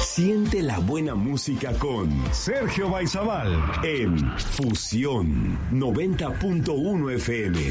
Siente la buena música con Sergio Baizabal en Fusión 90.1 FM.